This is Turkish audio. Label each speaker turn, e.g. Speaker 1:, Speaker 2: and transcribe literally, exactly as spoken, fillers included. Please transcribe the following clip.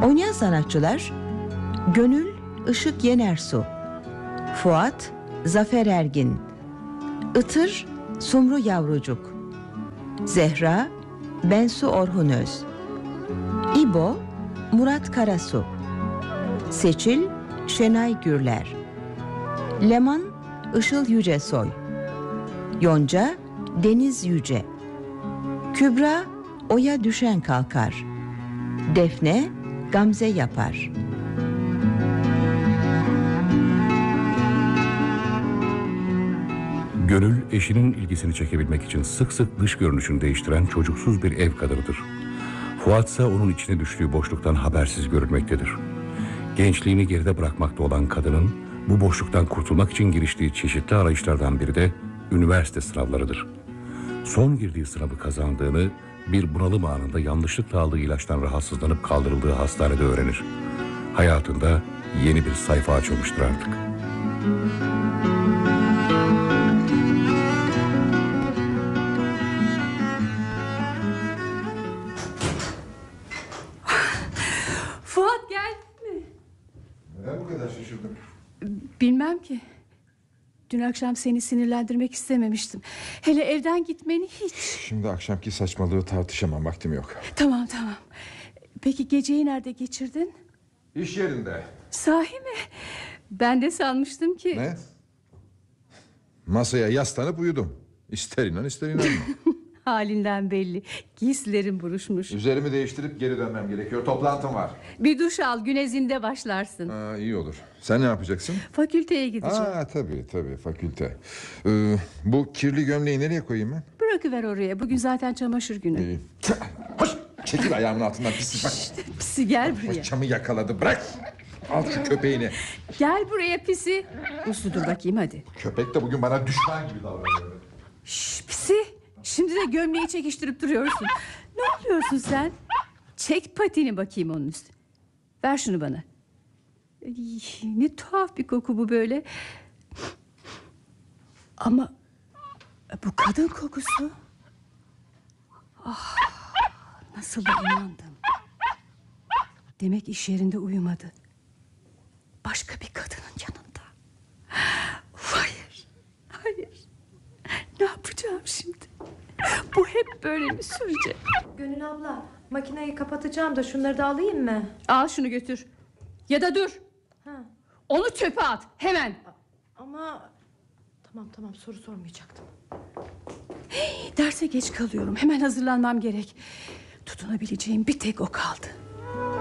Speaker 1: Oynayan sanatçılar: Gönül Işık Yenersu, Fuat Zafer Ergin, Itır Sumru Yavrucuk, Zehra Bensu Orhunöz, İbo Murat Karasu, Seçil Şenay Gürler, Leman Işıl Yücesoy, Yonca Deniz Yüce, Kübra Oya Düşen Kalkar, Defne Gamze Yapar.
Speaker 2: Gönül, eşinin ilgisini çekebilmek için sık sık dış görünüşünü değiştiren çocuksuz bir ev kadınıdır. Fuat ise onun içine düştüğü boşluktan habersiz görülmektedir. Gençliğini geride bırakmakta olan kadının bu boşluktan kurtulmak için giriştiği çeşitli arayışlardan biri de üniversite sınavlarıdır. Son girdiği sınavı kazandığını bir bunalım anında yanlışlıkla aldığı ilaçtan rahatsızlanıp kaldırıldığı hastanede öğrenir. Hayatında yeni bir sayfa açılmıştır artık.
Speaker 3: Fuat geldi mi?
Speaker 4: Neden bu kadar şaşırdın?
Speaker 3: Bilmem ki. Dün akşam seni sinirlendirmek istememiştim. Hele evden gitmeni hiç.
Speaker 4: Şimdi akşamki saçmalığı tartışamam, vaktim yok.
Speaker 3: Tamam tamam. Peki geceyi nerede geçirdin?
Speaker 4: İş yerinde.
Speaker 3: Sahi mi? Ben de sanmıştım ki.
Speaker 4: Ne? Masaya yaslanıp uyudum. İster inan ister inanma.
Speaker 3: Halinden belli. Giysilerin buruşmuş.
Speaker 4: Üzerimi değiştirip geri dönmem gerekiyor. Toplantım var.
Speaker 3: Bir duş al, günezinde başlarsın.
Speaker 4: Aa, iyi olur. Sen ne yapacaksın?
Speaker 3: Fakülteye gideceğim.
Speaker 4: Aa, tabii tabii fakülte. Ee, bu kirli gömleği nereye koyayım ben?
Speaker 3: Bırakıver oraya. Bugün zaten çamaşır günü.
Speaker 4: İyi. Hoş, çekil ayağımın altından pis. Bak.
Speaker 3: İşte pisi, gel buraya.
Speaker 4: Paçamı yakaladı, bırak. Al şu köpeğini.
Speaker 3: Gel buraya pisi. Uslu dur bakayım hadi.
Speaker 4: Köpek de bugün bana düşman gibi davranıyor.
Speaker 3: Şş, pisi. Şimdi de gömleği çekiştirip duruyorsun. Ne yapıyorsun sen? Çek patini bakayım onun üstüne. Ver şunu bana. Ay, ne tuhaf bir koku bu böyle. Ama bu kadın kokusu. Ah, nasıl da inandım. Demek iş yerinde uyumadı. Başka bir kadının yanında. Hayır, hayır. Ne yapacağım şimdi? Bu hep böyle mi sürecek?
Speaker 5: Gönül abla, makineyi kapatacağım da şunları da alayım mı?
Speaker 3: Al şunu götür. Ya da dur.
Speaker 5: Ha.
Speaker 3: Onu çöpe at hemen.
Speaker 5: Ama tamam tamam, soru sormayacaktım.
Speaker 3: Hey, derse geç kalıyorum. Hemen hazırlanmam gerek. Tutunabileceğim bir tek o kaldı.